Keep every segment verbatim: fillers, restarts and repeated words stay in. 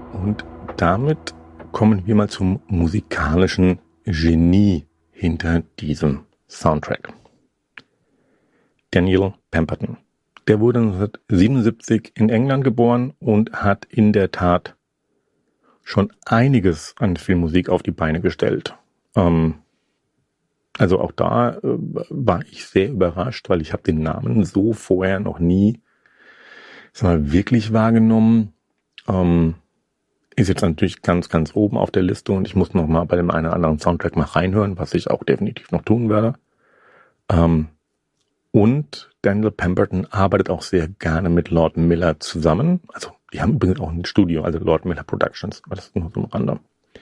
Und damit kommen wir mal zum musikalischen Genie hinter diesem Soundtrack. Daniel Pemberton. Der wurde neunzehnhundertsiebenundsiebzig in England geboren und hat in der Tat schon einiges an Filmmusik auf die Beine gestellt. Ähm, also auch da äh, war ich sehr überrascht, weil ich habe den Namen so vorher noch nie sag mal, wirklich wahrgenommen. Ähm, ist jetzt natürlich ganz, ganz oben auf der Liste und ich muss noch mal bei dem einen oder anderen Soundtrack mal reinhören, was ich auch definitiv noch tun werde. Ähm, und Daniel Pemberton arbeitet auch sehr gerne mit Lord Miller zusammen. Also die haben übrigens auch ein Studio, also Lord Miller Productions, aber das ist nur so ein Rande.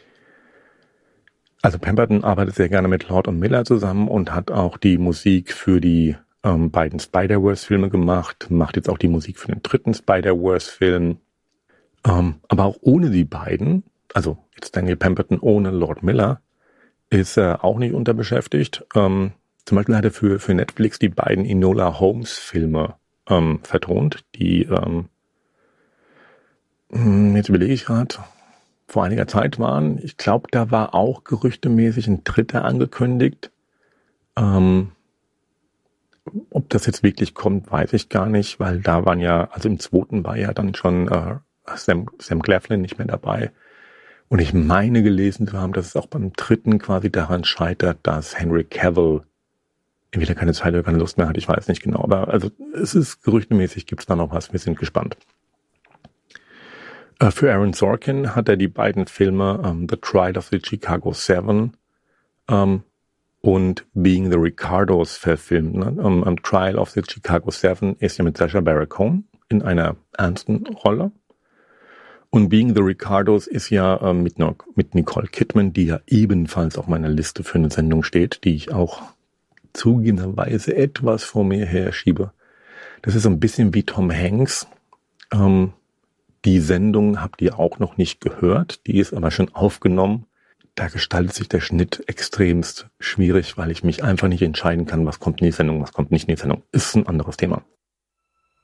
Also Pemberton arbeitet sehr gerne mit Lord und Miller zusammen und hat auch die Musik für die ähm, beiden Spider-Verse-Filme gemacht, macht jetzt auch die Musik für den dritten Spider-Verse-Film. Ähm, aber auch ohne die beiden, also jetzt Daniel Pemberton ohne Lord Miller, ist er auch nicht unterbeschäftigt. Ähm, zum Beispiel hat er für, für Netflix die beiden Enola Holmes-Filme ähm, vertont, die, ähm, jetzt überlege ich gerade, vor einiger Zeit waren. Ich glaube, da war auch gerüchtemäßig ein dritter angekündigt. Ähm, ob das jetzt wirklich kommt, weiß ich gar nicht, weil da waren ja, also im zweiten war ja dann schon äh, Sam, Sam Claflin nicht mehr dabei. Und ich meine gelesen zu haben, dass es auch beim dritten quasi daran scheitert, dass Henry Cavill entweder keine Zeit oder keine Lust mehr hat, ich weiß nicht genau. Aber also es ist gerüchtemäßig, gibt es da noch was, wir sind gespannt. Äh, für Aaron Sorkin hat er die beiden Filme ähm, The Trial of the Chicago Seven ähm, und Being the Ricardos verfilmt. Ne? Um, um, Trial of the Chicago Seven ist ja mit Sacha Baron Cohen in einer ernsten Rolle. Und Being the Ricardos ist ja äh, mit, mit Nicole Kidman, die ja ebenfalls auf meiner Liste für eine Sendung steht, die ich auch zugegebenerweise etwas vor mir her schiebe. Das ist so ein bisschen wie Tom Hanks. Ähm, die Sendung habt ihr auch noch nicht gehört, die ist aber schon aufgenommen. Da gestaltet sich der Schnitt extremst schwierig, weil ich mich einfach nicht entscheiden kann, was kommt in die Sendung, was kommt nicht in die Sendung. Ist ein anderes Thema.